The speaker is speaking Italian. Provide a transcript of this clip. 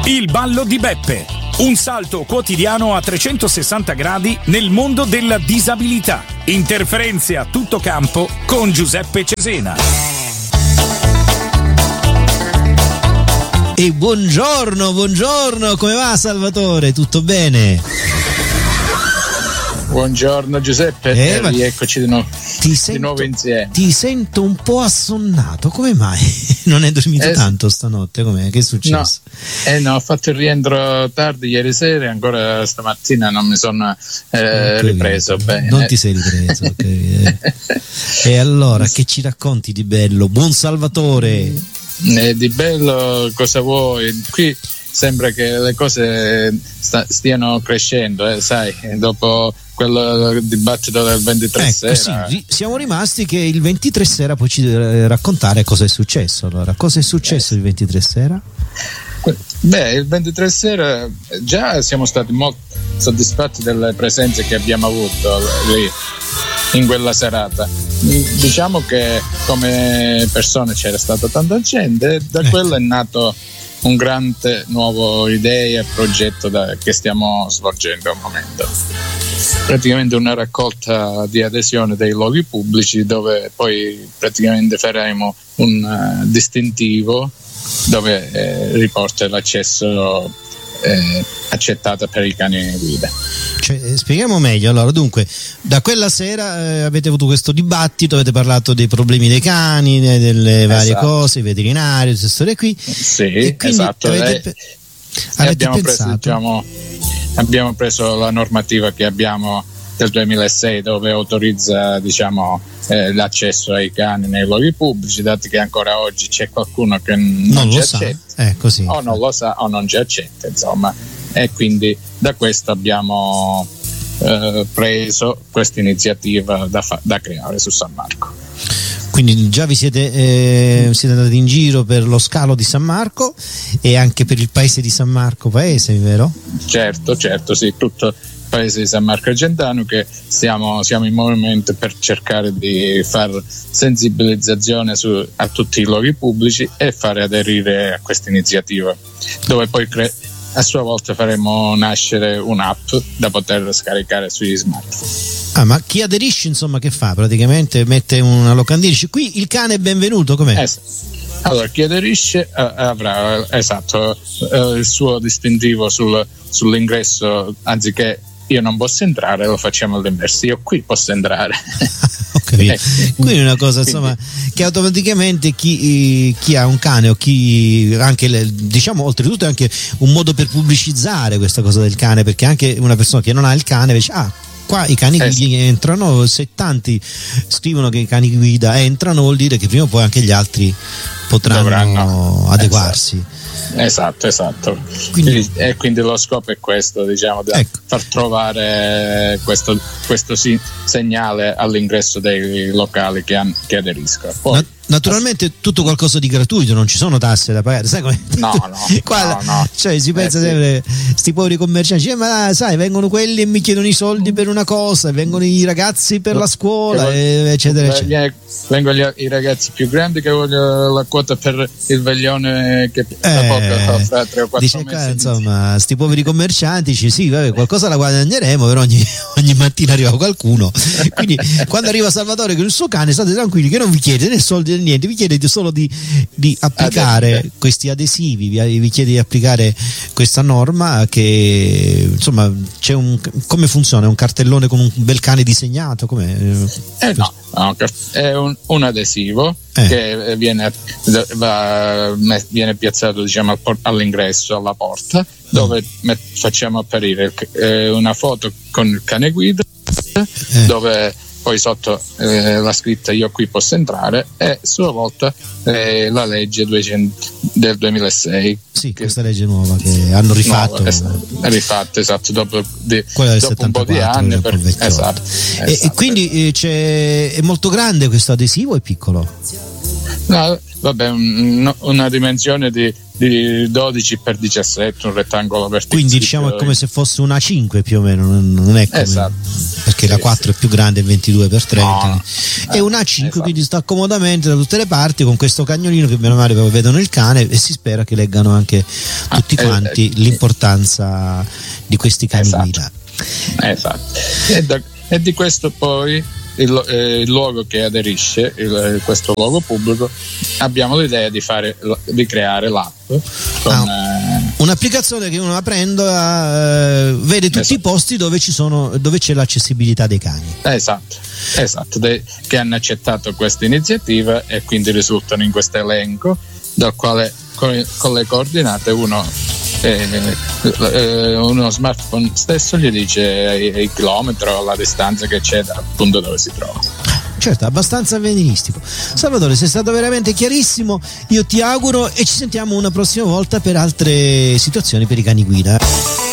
Il ballo di Beppe, un salto quotidiano a 360 gradi nel mondo della disabilità. Interferenze a tutto campo con Giuseppe Cesena. E buongiorno, come va Salvatore? Tutto bene? Buongiorno Giuseppe, rieccoci di nuovo insieme. Ti sento un po' assonnato, come mai? Non hai dormito tanto stanotte? Com'è? Che è successo? No, ho fatto il rientro tardi ieri sera e ancora stamattina non mi sono ripreso bene. Non ti sei ripreso, E allora, che ci racconti di bello? Buon Salvatore! Di bello cosa vuoi? Qui sembra che le cose stiano crescendo, sai, dopo quel dibattito del 23 sera. Sì, siamo rimasti che il 23 sera poi ci raccontare cosa è successo. Allora, cosa è successo il 23 sera? Il 23 sera già siamo stati molto soddisfatti delle presenze che abbiamo avuto lì in quella serata. Diciamo che come persone c'era stata tanta gente, da quello è nato un grande nuovo idea e progetto che stiamo svolgendo al momento. Praticamente una raccolta di adesione dei luoghi pubblici, dove poi praticamente faremo un distintivo dove riporta l'accesso accettato per i cani guida. Spieghiamo meglio. Allora, dunque, da quella sera avete avuto questo dibattito, avete parlato dei problemi dei cani, delle varie cose, i veterinari, queste storie qui. Sì, e quindi esatto. Abbiamo preso la normativa che abbiamo del 2006, dove autorizza, l'accesso ai cani nei luoghi pubblici, dato che ancora oggi c'è qualcuno che non ci accetta, così. O non lo sa o non ci accetta, insomma. E quindi da questo abbiamo preso questa iniziativa da creare su San Marco. Quindi già vi siete andati in giro per lo scalo di San Marco e anche per il paese di San Marco, vero? Certo, sì, tutto il paese di San Marco Argentano, che siamo in movimento per cercare di far sensibilizzazione a tutti i luoghi pubblici e fare aderire a questa iniziativa, dove poi a sua volta faremo nascere un'app da poter scaricare sui smartphone. Ma chi aderisce, insomma, che fa? Praticamente mette una locandina, dice: qui il cane è benvenuto, com'è? Allora, chi aderisce avrà il suo distintivo sull'ingresso, anziché io non posso entrare, lo facciamo all'inverso, io qui posso entrare. Ho capito. Quindi è una cosa, insomma, che automaticamente chi ha un cane, o chi anche, oltretutto è anche un modo per pubblicizzare questa cosa del cane, perché anche una persona che non ha il cane dice: qua i cani guida entrano. Se tanti scrivono che i cani guida entrano, vuol dire che prima o poi anche gli altri potranno adeguarsi. Esatto. Quindi lo scopo è questo, far trovare questo segnale all'ingresso dei locali che aderiscono. Poi, naturalmente tutto qualcosa di gratuito, non ci sono tasse da pagare, sai come? No. Cioè si pensa sempre, sti poveri commercianti, ma sai, vengono quelli e mi chiedono i soldi per una cosa, vengono i ragazzi per la scuola, eccetera. Vengono i ragazzi più grandi che vogliono la quota per il veglione che tra poco fra 3 o 4 mesi. Insomma, sti poveri commercianti dice: sì, vabbè, qualcosa la guadagneremo, però ogni mattina arriva qualcuno. Quindi quando arriva Salvatore con il suo cane, state tranquilli che non vi chiede né soldi né niente, vi chiede solo di applicare questi adesivi, vi chiede di applicare questa norma, che insomma come funziona? Un cartellone con un bel cane disegnato? Com'è? No, è un adesivo che viene piazzato all'ingresso, alla porta, dove facciamo apparire una foto con il cane guida, dove poi sotto la scritta "io qui posso entrare", e a sua volta la legge 200 del 2006. Sì, questa legge nuova che hanno rifatto. Esatto, dopo un po' di anni. E quindi è molto grande questo adesivo o è piccolo? No, vabbè, una dimensione di 12x17, un rettangolo verticale. Quindi diciamo è come se fosse una 5 più o meno, non è come, esatto. Perché la 4 è più grande, è 22x30, no. È una 5, esatto. quindi sta comodamente da tutte le parti con questo cagnolino che bene o male vedono il cane e si spera che leggano anche tutti quanti l'importanza di questi cani guida. Esatto. E di questo poi il luogo che aderisce, questo luogo pubblico, abbiamo l'idea di creare l'app con un'applicazione che uno aprendo vede tutti i posti dove c'è l'accessibilità dei cani. Esatto, che hanno accettato questa iniziativa e quindi risultano in questo elenco dal quale con le coordinate uno smartphone stesso gli dice il chilometro, la distanza che c'è dal punto dove si trova. Certo, abbastanza avveniristico. Salvatore, sei stato veramente chiarissimo, io ti auguro e ci sentiamo una prossima volta per altre situazioni per i cani guida.